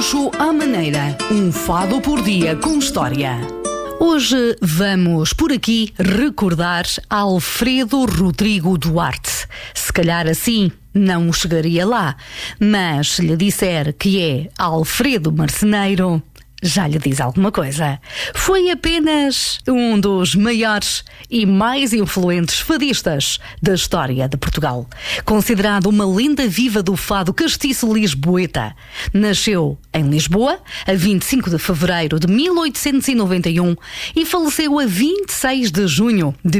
Gaúcho à maneira, um fado por dia com história. Hoje vamos por aqui recordar Alfredo Rodrigo Duarte. Se calhar assim não chegaria lá, mas se lhe disser que é Alfredo Marceneiro, já lhe diz alguma coisa. Foi apenas um dos maiores e mais influentes fadistas da história de Portugal. Considerado uma lenda viva do fado castiço lisboeta. Nasceu em Lisboa a 25 de fevereiro de 1891 e faleceu a 26 de junho de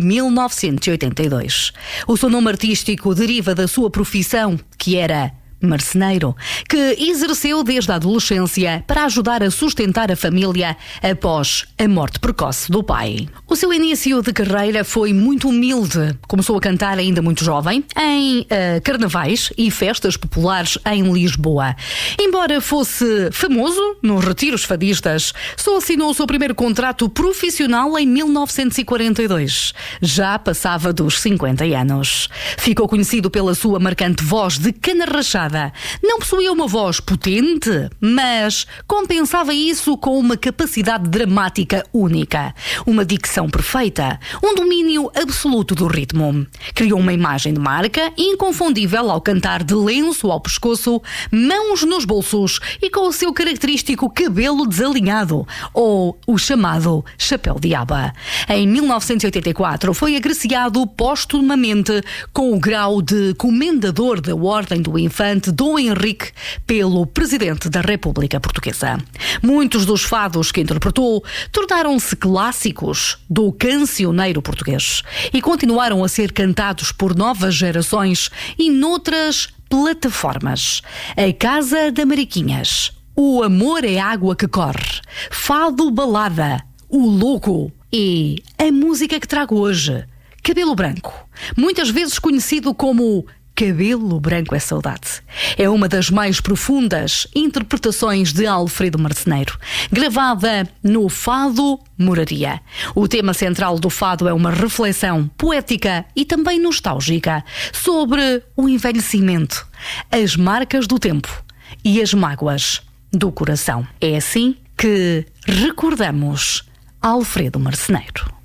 1982. O seu nome artístico deriva da sua profissão, que era marceneiro, que exerceu desde a adolescência para ajudar a sustentar a família após a morte precoce do pai. O seu início de carreira foi muito humilde. Começou a cantar ainda muito jovem em carnavais e festas populares em Lisboa. Embora fosse famoso nos retiros fadistas, só assinou o seu primeiro contrato profissional em 1942. Já passava dos 50 anos. Ficou conhecido pela sua marcante voz de cana rachada. Não possuía uma voz potente, mas compensava isso com uma capacidade dramática única, uma dicção perfeita, um domínio absoluto do ritmo. Criou uma imagem de marca inconfundível ao cantar de lenço ao pescoço, mãos nos bolsos e com o seu característico cabelo desalinhado, ou o chamado chapéu de aba. Em 1984 foi agraciado postumamente com o grau de Comendador da Ordem do Infante Dom Henrique pelo Presidente da República Portuguesa. Muitos dos fados que interpretou tornaram-se clássicos do cancioneiro português e continuaram a ser cantados por novas gerações e noutras plataformas. A Casa da Mariquinhas, O Amor é Água que Corre, Fado Balada, O Louco e a música que trago hoje, Cabelo Branco, muitas vezes conhecido como Cabelo Branco é Saudade. É uma das mais profundas interpretações de Alfredo Marceneiro, gravada no Fado Moraria. O tema central do fado é uma reflexão poética e também nostálgica sobre o envelhecimento, as marcas do tempo e as mágoas do coração. É assim que recordamos Alfredo Marceneiro.